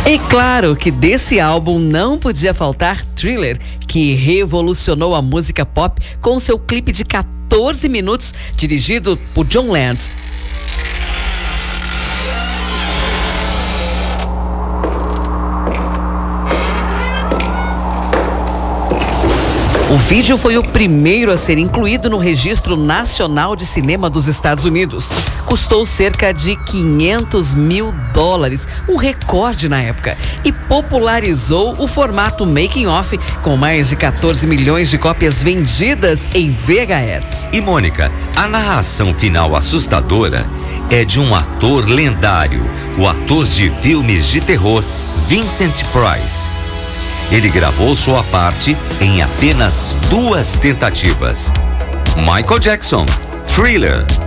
E claro que desse álbum não podia faltar Thriller, que revolucionou a música pop com seu clipe de 14 minutos, dirigido por John Landis. O vídeo foi o primeiro a ser incluído no Registro Nacional de Cinema dos Estados Unidos. Custou cerca de $500 mil, um recorde na época, e popularizou o formato making-of, com mais de 14 milhões de cópias vendidas em VHS. E Mônica, a narração final assustadora é de um ator lendário, o ator de filmes de terror, Vincent Price. Ele gravou sua parte em apenas 2 tentativas. Michael Jackson, Thriller.